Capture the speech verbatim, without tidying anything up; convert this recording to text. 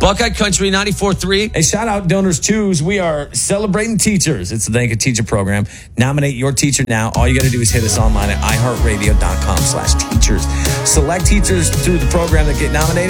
Buckeye Country ninety-four point three. Hey, shout out Donors Choose. We are celebrating teachers. It's the Thank a Teacher program. Nominate your teacher now. All you got to do is hit us online at i heart radio dot com slash teachers. Select teachers through the program that get nominated.